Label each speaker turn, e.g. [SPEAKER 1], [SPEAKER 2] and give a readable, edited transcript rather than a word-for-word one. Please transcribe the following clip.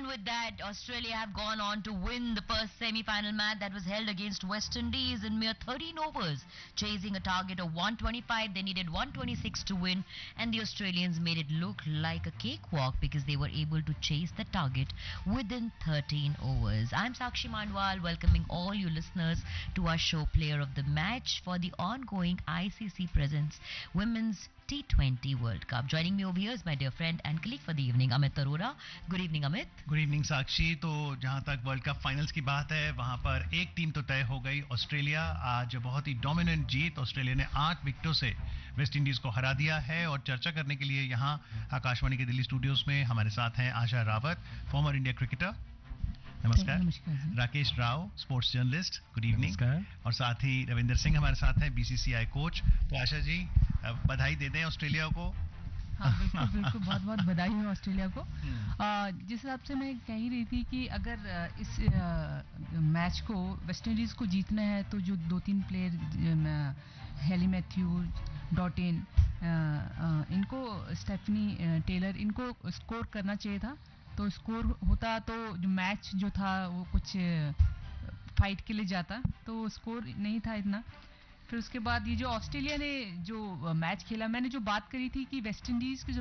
[SPEAKER 1] with that, Australia have gone on to win the first semi-final match that was held against West Indies in mere 13 overs. Chasing a target of 125, they needed 126 to win, and the Australians made it look like a cakewalk because they were able to chase the target within 13 overs. I'm Sakshi Mandwal, welcoming all you listeners to our show Player of the Match for the ongoing ICC Presents Women's T20 World Cup. Joining me over here is my dear friend and colleague for the evening, Amit Arora. Good evening, Amit.
[SPEAKER 2] Good evening साक्षी. तो जहां तक world cup finals की बात है, वहां पर एक team तो तय हो गई, ऑस्ट्रेलिया. आज बहुत ही डोमिनेंट जीत. ऑस्ट्रेलिया ने 8 विकेटों से वेस्ट इंडीज को हरा दिया है. और चर्चा करने के लिए यहां आकाशवाणी के दिल्ली स्टूडियोज में हमारे साथ हैं आशा रावत, फॉर्मर इंडिया क्रिकेटर. नमस्कार. Rakesh Rao, sports journalist. Good evening. और साथ ही रविंदर सिंह हमारे साथ हैं, बीसीसीआई कोच. तो आशा जी, बधाई दे दें ऑस्ट्रेलिया को.
[SPEAKER 3] हाँ, बिल्कुल बिल्कुल, बहुत बहुत बधाई है ऑस्ट्रेलिया को. जिस हिसाब से मैं कह ही रही थी कि अगर इस मैच को वेस्ट इंडीज़ को जीतना है तो जो 2-3 प्लेयर, हेली मैथ्यू, डॉटिन, इनको, स्टेफनी टेलर, इनको स्कोर करना चाहिए था. तो स्कोर होता तो जो मैच जो था वो कुछ फाइट के लिए जाता, तो स्कोर नहीं था इतना. फिर उसके बाद ये जो ऑस्ट्रेलिया ने जो मैच खेला, मैंने जो बात करी थी कि वेस्ट इंडीज़ की जो